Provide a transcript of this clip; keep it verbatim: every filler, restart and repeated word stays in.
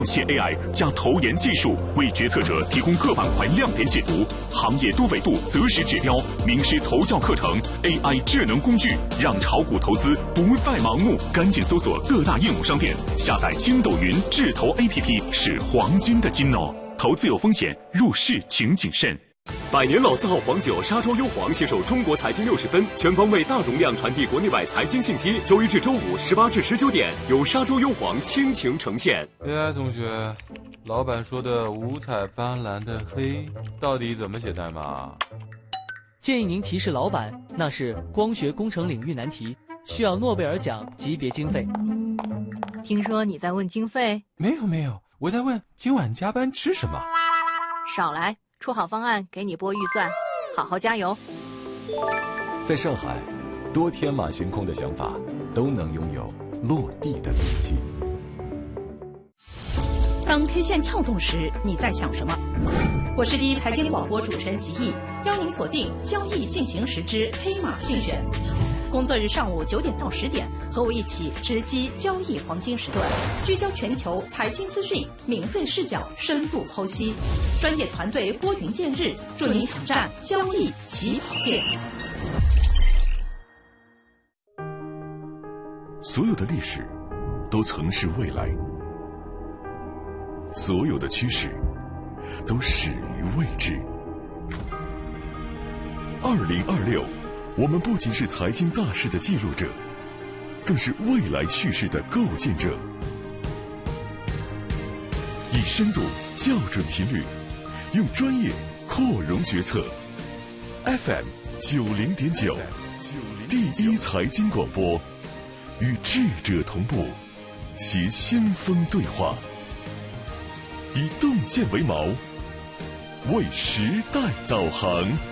线 A I 加投研技术，为决策者提供各板块亮点解读，行业多维度择时指标，名师投教课程 ，A I 智能工具，让炒股投资不再盲目。赶紧搜索各大应用商店，下载筋斗云智投 A P P， 是黄金的金哦。投资有风险，入市请谨慎。 百年老字号黄酒沙洲优黄携手中国财经六十分，全方位大容量传递国内外财经信息。周一至周五十八至十九点，由沙洲优黄倾情呈现。 哎，同学，老板说的五彩斑斓的黑，到底怎么写代码？ 建议您提示老板，那是光学工程领域难题，需要诺贝尔奖级别经费。 听说你在问经费？ 没有没有，我在问今晚加班吃什么。 少来。出好方案给你拨预算，好好加油。 在上海，多天马行空的想法都能拥有落地的力气。 当 K 线跳动时，你在想什么？我是第一财经广播主持人吉毅，邀您锁定交易进行时之黑马竞选。工作日上午九点到十点，和我一起直击交易黄金时段，聚焦全球财经资讯，敏锐视角，深度剖析，专业团队拨云见日，助您抢占交易起跑线。 所有的历史都曾是未来，所有的趋势都始于未知。二零二六。我们不仅是财经大事的记录者，更是未来叙事的构建者。以深度校准频率，用专业扩容决策。F M 九零点九，第一财经广播，与智者同步，携先锋对话，以洞见为锚，为时代导航。